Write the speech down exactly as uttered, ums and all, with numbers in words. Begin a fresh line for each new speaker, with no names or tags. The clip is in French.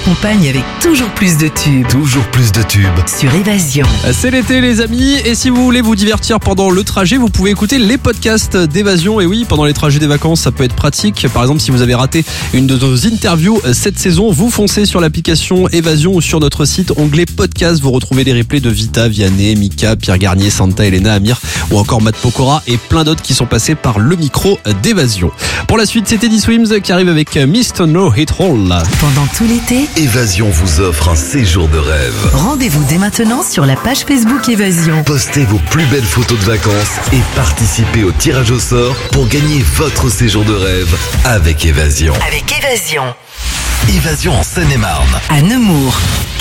accompagne avec toujours plus de tubes.
Toujours plus de tubes.
Sur Évasion.
C'est l'été les amis, et si vous voulez vous divertir pendant le trajet, vous pouvez écouter les podcasts d'Évasion. Et oui, pendant les trajets des vacances, ça peut être pratique. Par exemple, si vous avez raté une de nos interviews cette saison, vous foncez sur l'application Évasion ou sur notre site, onglet podcast. Vous retrouvez les replays de Vita, Vianney, Mika, Pierre Garnier, Santa, Elena, Amir ou encore Matt Pokora et plein d'autres qui sont passés par le micro d'Évasion. Pour la suite, c'est Teddy Swims qui arrive avec mister No Hit Hole.
Pendant tout l'été,
Évasion vous offre un séjour de rêve.
rendez-vous dès maintenant sur la page Facebook Évasion.
Postez vos plus belles photos de vacances et participez au tirage au sort pour gagner votre séjour de rêve avec Évasion.
Avec Évasion.
Évasion en Seine-et-Marne.
À Nemours.